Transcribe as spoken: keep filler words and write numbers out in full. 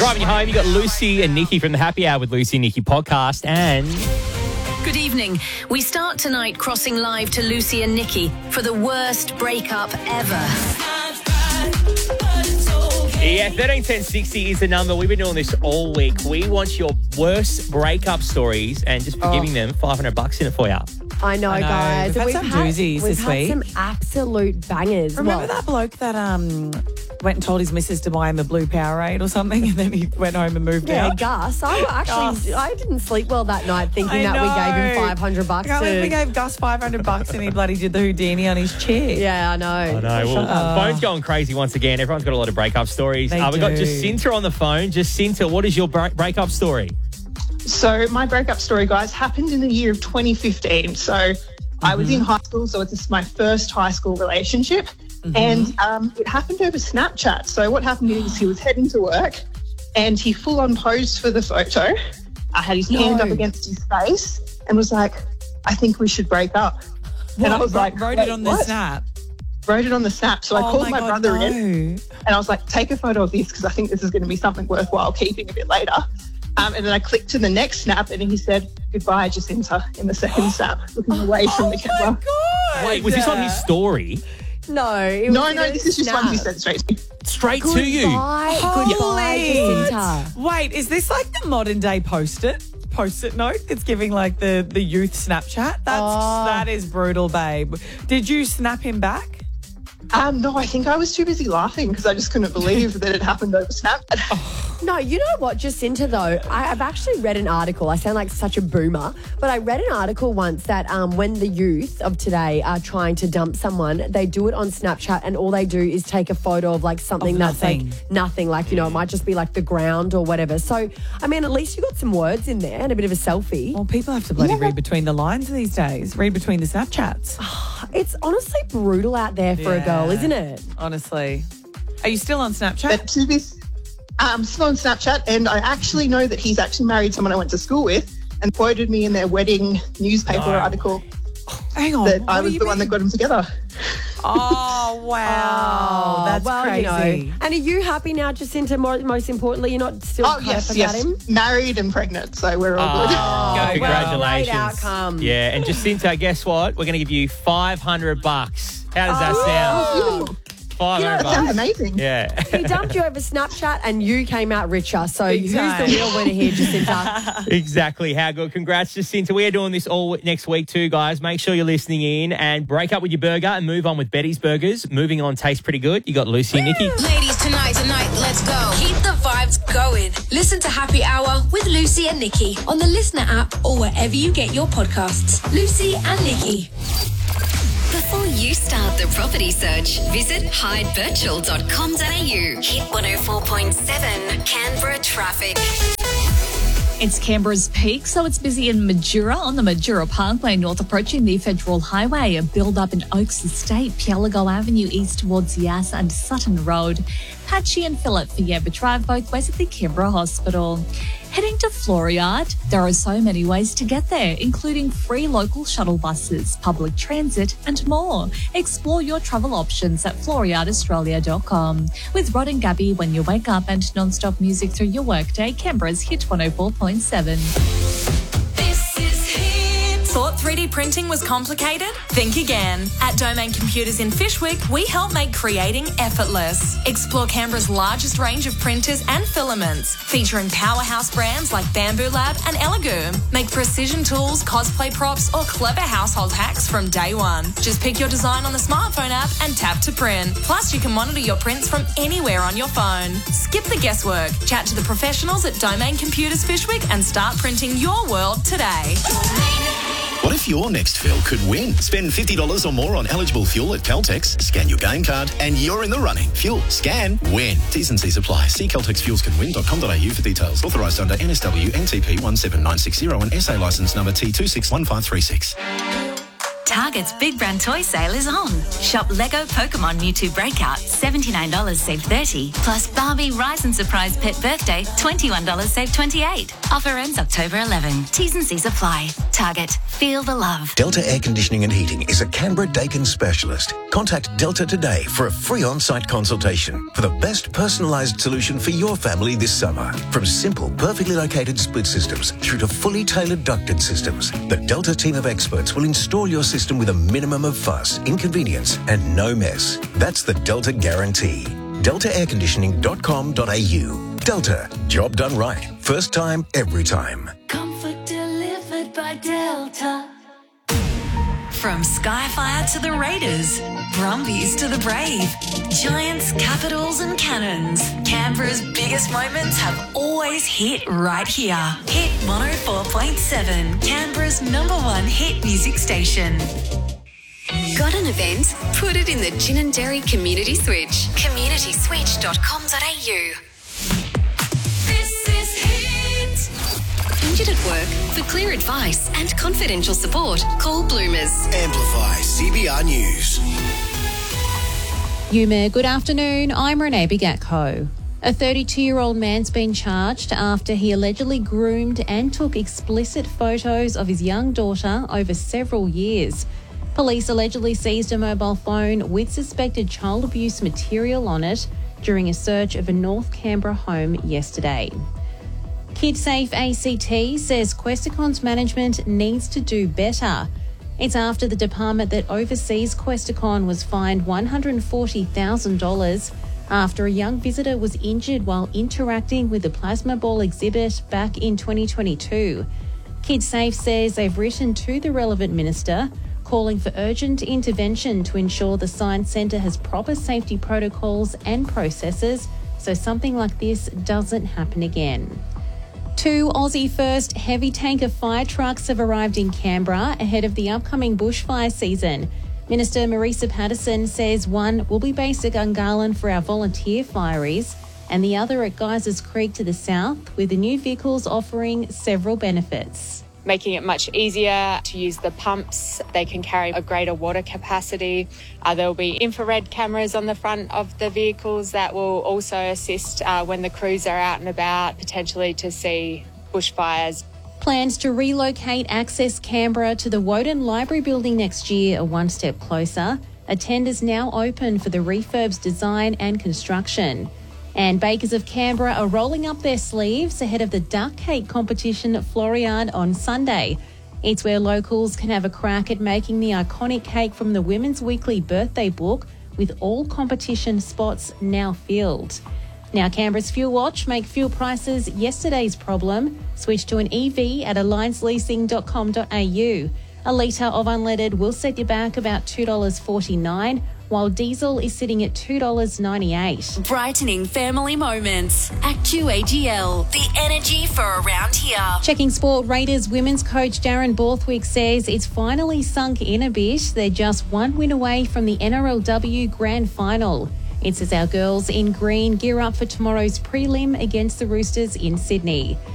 Driving you home, you got Lucy and Nikki from the Happy Hour with Lucy and Nikki podcast. And good evening. We start tonight crossing live to Lucy and Nikki for the worst breakup ever. yeah, thirteen ten sixty is the number. We've been doing this all week. We want your worst breakup stories, and just for Oh. giving them five hundred bucks in it for you. I know, I know. guys. We've had some doozies we've this had week. some absolute bangers. Remember Well, that bloke that um went and told his missus to buy him a blue Powerade or something, and then he went home and moved Yeah, out? Gus. I actually, Gus. I didn't sleep well that night thinking I that we gave him know. five hundred bucks. I can't believe we To, gave Gus five hundred bucks and he bloody did the Houdini on his chair. yeah, I know. I know. Well, up. phone's going crazy once again. Everyone's got a lot of breakup stories. They Uh, we've got do. Jacinta on the phone. Jacinta, what is your break- breakup story? So my breakup story, guys, happened in the year of twenty fifteen. So I was in high school, so it's my first high school relationship. And um, it happened over Snapchat. So what happened is he was heading to work and he full on posed for the photo. I had his hand No. up against his face and was like, I think we should break up. And I was Wrote- like, wrote "Wait, it on the what?" snap. Wrote it on the snap. So I Oh called my, God, brother no. in and I was like, take a photo of this because I think this is going to be something worthwhile keeping a bit later. Um, and then I clicked to the next snap and he said, goodbye, Jacinta, in the second snap, looking away from the Oh my camera. God. Wait, was this on his story? No, it No, was no, in a this is just one he snap. sent straight to me. Straight to you. Goodbye, goodbye, Holy. Jacinta. Wait, is this like the modern day post-it? Post-it note? It's giving like the, the youth Snapchat? That's Oh. That is brutal, babe. Did you snap him back? Um, no, I think I was too busy laughing because I just couldn't believe that it happened over Snap. No, you know what, Jacinta, though? I, I've actually read an article. I sound like such a boomer, but I read an article once that um, when the youth of today are trying to dump someone, they do it on Snapchat and all they do is take a photo of like something Of that's nothing. like nothing. Like, you know, it might just be like the ground or whatever. So, I mean, at least you got some words in there and a bit of a selfie. Well, people have to bloody Yeah. read between the lines these days. Read between the Snapchats. It's honestly brutal out there for a girl, Yeah. isn't it? Honestly. Are you still on Snapchat? But too busy. I'm still on Snapchat and I actually know that he's actually married someone I went to school with and quoted me in their wedding newspaper No. article Hang on. that what I do was you the one that mean? got them together. Oh, wow. That's well, crazy. you know. And are you happy now, Jacinta? More, most importantly, you're not still Oh, caught yes, up yes. about him? Married and pregnant, so we're all Oh, good. well, congratulations. great outcome. Yeah, and Jacinta, guess what? We're going to give you five hundred bucks. How does that sound? You five know, hundred that sounds bucks. amazing. Yeah. He dumped you over Snapchat and you came out richer. So Big who's time. the real winner here, Jacinta? Exactly. How good. Congrats, Jacinta. We are doing this all next week too, guys. Make sure you're listening in and break up with your burger and move on with Betty's Burgers. Moving on tastes pretty good. You got Lucy and Nikki. Ladies, tonight, tonight, let's go. Keep the vibes going. Listen to Happy Hour with Lucy and Nikki on the Listener app or wherever you get your podcasts. Lucy and Nikki. Before you start the property search, visit hyde virtual dot com dot a u. Hit one oh four point seven Canberra traffic. It's Canberra's peak, so it's busy in Majura on the Majura Parkway north approaching the Federal Highway. A build-up in Oaks Estate, Pielago Avenue east towards Yass and Sutton Road. Patchy and Phillip for Yabba Drive both ways at the Canberra Hospital. Heading to Floriade, there are so many ways to get there, including free local shuttle buses, public transit and more. Explore your travel options at floriade australia dot com. With Rod and Gabby when you wake up and non-stop music through your workday, Canberra's Hit one oh four point seven. Thought three D printing was complicated? Think again. At Domain Computers in Fishwick, we help make creating effortless. Explore Canberra's largest range of printers and filaments, featuring powerhouse brands like Bamboo Lab and Elegoo. Make precision tools, cosplay props, or clever household hacks from day one. Just pick your design on the smartphone app and tap to print. Plus, you can monitor your prints from anywhere on your phone. Skip the guesswork. Chat to the professionals at Domain Computers Fishwick and start printing your world today. What if your next fill could win? Spend fifty dollars or more on eligible fuel at Caltex, scan your game card, and you're in the running. Fuel, scan, win. T's and C's apply. See caltex fuels can win dot com dot a u for details. Authorised under N S W N T P one seven nine six zero and S A licence number T two six one five three six. Target's Big Brand Toy Sale is on. Shop Lego Pokemon Mewtwo Breakout, seventy-nine dollars save thirty dollars. Plus Barbie Rise and Surprise Pet Birthday, twenty-one dollars save twenty-eight dollars. Offer ends October eleventh. T's and C's apply. Target. Feel the love. Delta Air Conditioning and Heating is a Canberra Dakin specialist. Contact Delta today for a free on-site consultation for the best personalised solution for your family this summer. From simple, perfectly located split systems through to fully tailored ducted systems, the Delta team of experts will install your system with a minimum of fuss, inconvenience and no mess. That's the Delta guarantee. delta air conditioning dot com dot a u. Delta. Job done right. First time, every time. Comfort delivered by Delta. From Skyfire to the Raiders, Brumbies to the Brave, Giants, Capitals and Cannons, Canberra's biggest moments have always hit right here. Hit one oh four point seven, Canberra's number one hit music station. Got an event? Put it in the Gin and Dairy Community Switch. community switch dot com dot a u. This is Hit. Injured at work? For clear advice and confidential support, call Bloomers. Amplify C B R News. Yume, good afternoon. I'm Renee Bigatko. A thirty-two-year-old man's been charged after he allegedly groomed and took explicit photos of his young daughter over several years. Police allegedly seized a mobile phone with suspected child abuse material on it during a search of a North Canberra home yesterday. KidSafe A C T says Questicon's management needs to do better. It's after the department that oversees Questacon was fined one hundred forty thousand dollars after a young visitor was injured while interacting with the plasma ball exhibit back in twenty twenty-two. KidSafe says they've written to the relevant minister calling for urgent intervention to ensure the Science Centre has proper safety protocols and processes so something like this doesn't happen again. Two Aussie first heavy tanker fire trucks have arrived in Canberra ahead of the upcoming bushfire season. Minister Marisa Patterson says one will be based at Gungahlin for our volunteer fireys and the other at Geysers Creek to the south, with the new vehicles offering several benefits. Making it much easier to use the pumps. They can carry a greater water capacity. Uh, there will be infrared cameras on the front of the vehicles that will also assist uh, when the crews are out and about, potentially to see bushfires. Plans to relocate Access Canberra to the Woden Library building next year are one step closer. A tender's now open for the refurb's design and construction. And bakers of Canberra are rolling up their sleeves ahead of the duck cake competition at Floriade on Sunday. It's where locals can have a crack at making the iconic cake from the Women's Weekly birthday book, with all competition spots now filled. Now, Canberra's Fuel Watch make fuel prices yesterday's problem. Switch to an E V at alliance leasing dot com dot a u. A litre of unleaded will set you back about two dollars forty-nine, while diesel is sitting at two dollars ninety-eight. Brightening family moments. Actu A G L. The energy for around here. Checking sport, Raiders women's coach Darren Borthwick says it's finally sunk in a bit. They're just one win away from the N R L W Grand Final. It says our girls in green gear up for tomorrow's prelim against the Roosters in Sydney.